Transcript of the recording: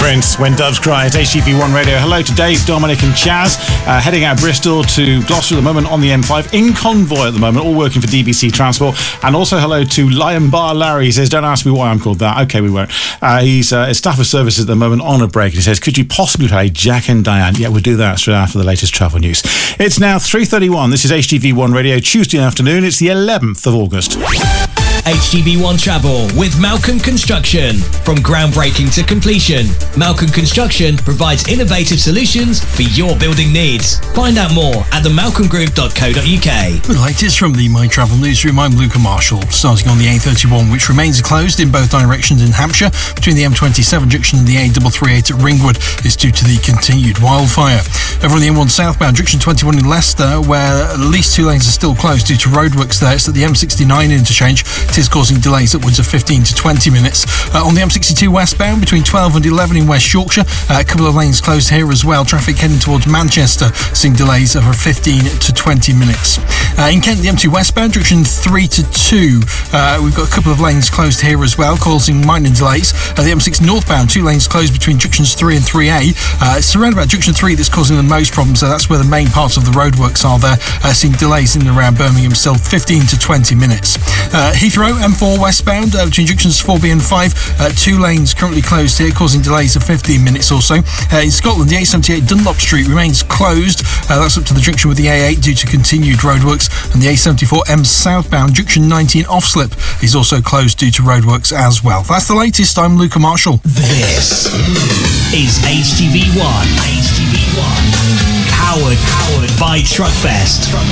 Prince, When Doves Cry at HTV1 Radio. Hello to Dave, Dominic and Chaz, heading out Bristol to Gloucester at the moment on the M5, in convoy at the moment, all working for DBC Transport. And also hello to Lion Bar Larry. He says, don't ask me why I'm called that. Okay, we won't. He's staff of services at the moment on a break. He says, could you possibly play Jack and Diane? Yeah, we'll do that straight after the latest travel news. It's now 3:31. This is HTV1 Radio, Tuesday afternoon. It's the 11th of August. HTV1 Travel with Malcolm Construction. From groundbreaking to completion, Malcolm Construction provides innovative solutions for your building needs. Find out more at themalcolmgroup.co.uk. The latest from the My Travel newsroom, I'm Luca Marshall. Starting on the A31, which remains closed in both directions in Hampshire, between the M27 junction and the A338 at Ringwood, is due to the continued wildfire. Over on the M1 southbound, junction 21 in Leicester, where at least two lanes are still closed due to roadworks there. It's at the M69 interchange. It is causing delays upwards of 15 to 20 minutes. On the M62 westbound, between 12 and 11 in West Yorkshire, a couple of lanes closed here as well. Traffic heading towards Manchester, seeing delays of 15 to 20 minutes. In Kent, the M2 westbound, junction 3 to 2, we've got a couple of lanes closed here as well, causing minor delays. The M6 northbound, two lanes closed between junctions 3 and 3A. It's around about junction 3 that's causing the most problems, so that's where the main parts of the roadworks are there, seeing delays in and around Birmingham, still 15 to 20 minutes. Heathrow, M4 westbound, between junctions 4B and 5, two lanes currently closed here, causing delays of 15 minutes or so. In Scotland, the A78 Dunlop Street remains closed. That's up to the junction with the A8 due to continued roadworks, and the A74M southbound, junction 19 off-slip, is also closed due to roadworks as well. That's the latest. I'm Luca Marshall. This is HTV1. HTV1. Powered by Truckfest.